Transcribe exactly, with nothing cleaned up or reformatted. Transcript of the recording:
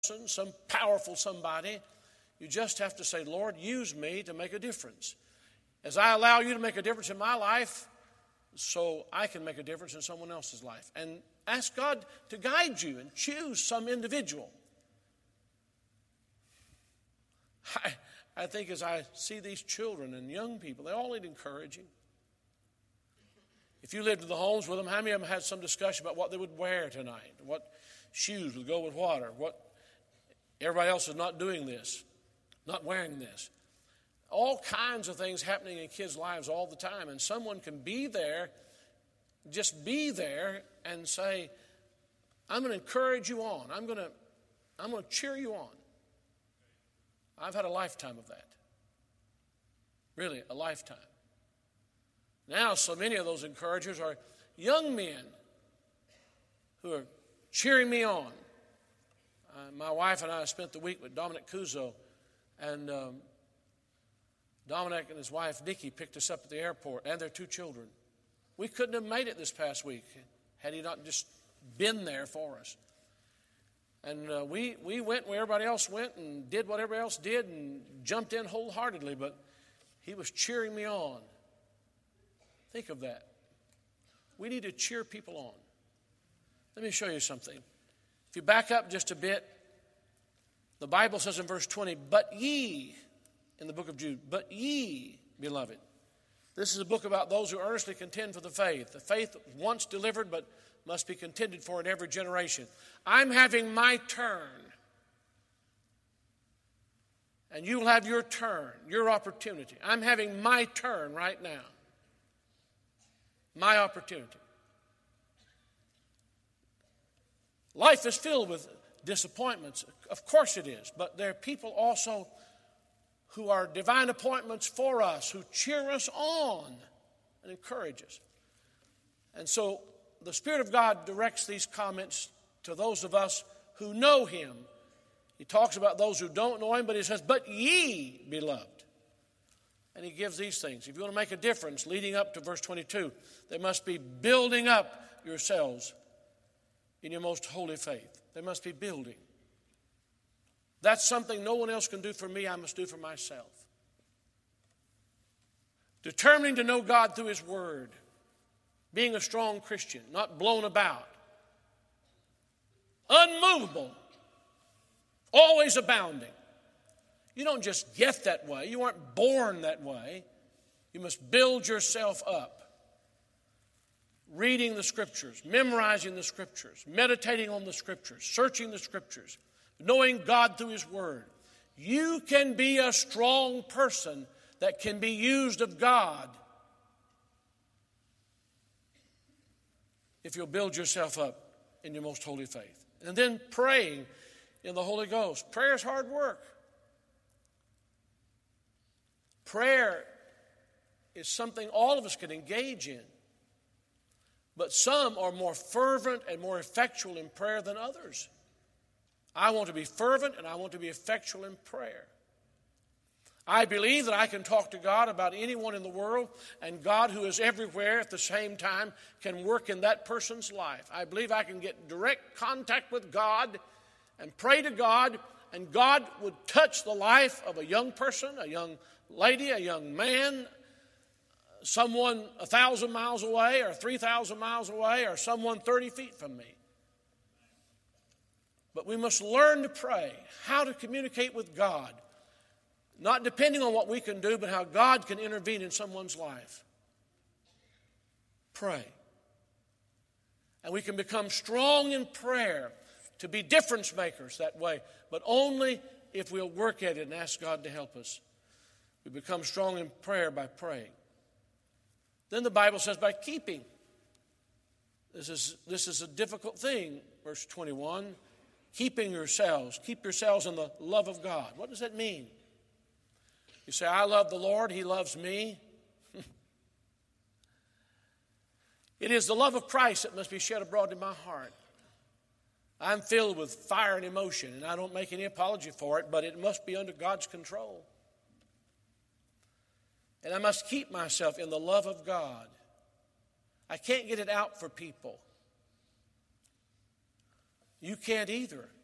some powerful somebody. You just have to say, Lord, use me to make a difference. As I allow you to make a difference in my life, so I can make a difference in someone else's life. And ask God to guide you and choose some individual. I, I think as I see these children and young people, they all need encouraging. If you lived in the homes with them, how many of them had some discussion about what they would wear tonight? What shoes would go with what? Or what everybody else is not doing this, not wearing this. All kinds of things happening in kids' lives all the time. And someone can be there, just be there and say, I'm going to encourage you on. I'm going to, I'm going to cheer you on. I've had a lifetime of that. Really, a lifetime. Now, so many of those encouragers are young men who are cheering me on. Uh, my wife and I spent the week with Dominic Cuso, and um, Dominic and his wife, Nikki, picked us up at the airport, and their two children. We couldn't have made it this past week had he not just been there for us. And uh, we, we went where everybody else went and did what everybody else did and jumped in wholeheartedly, but he was cheering me on. Think of that. We need to cheer people on. Let me show you something. If you back up just a bit, the Bible says in verse twenty, but ye, in the book of Jude, but ye, beloved. This is a book about those who earnestly contend for the faith. The faith once delivered but must be contended for in every generation. I'm having my turn. And you'll have your turn, your opportunity. I'm having my turn right now. My opportunity. Life is filled with disappointments. Of course it is. But there are people also who are divine appointments for us, who cheer us on and encourage us. And so the Spirit of God directs these comments to those of us who know Him. He talks about those who don't know Him, but He says, but ye, beloved. And He gives these things. If you want to make a difference, leading up to verse twenty-two, there must be building up yourselves in your most holy faith. There must be building. That's something no one else can do for me, I must do for myself. Determining to know God through His Word. Being a strong Christian, not blown about. Unmovable. Always abounding. You don't just get that way. You aren't born that way. You must build yourself up. Reading the Scriptures, memorizing the Scriptures, meditating on the Scriptures, searching the Scriptures, knowing God through His Word. You can be a strong person that can be used of God if you'll build yourself up in your most holy faith. And then praying in the Holy Ghost. Prayer is hard work. Prayer is something all of us can engage in. But some are more fervent and more effectual in prayer than others. I want to be fervent and I want to be effectual in prayer. I believe that I can talk to God about anyone in the world, and God, who is everywhere at the same time, can work in that person's life. I believe I can get direct contact with God and pray to God, and God would touch the life of a young person, a young lady, a young man, someone a thousand miles away or three thousand miles away or someone thirty feet from me. But we must learn to pray, how to communicate with God, not depending on what we can do, but how God can intervene in someone's life. Pray. And we can become strong in prayer to be difference makers that way, but only if we'll work at it and ask God to help us. We become strong in prayer by praying. Then the Bible says by keeping. This is, this is a difficult thing, verse twenty-one. Keeping yourselves. Keep yourselves in the love of God. What does that mean? You say, I love the Lord, He loves me. It is the love of Christ that must be shed abroad in my heart. I'm filled with fire and emotion, and I don't make any apology for it, but it must be under God's control. And I must keep myself in the love of God. I can't get it out for people. You can't either.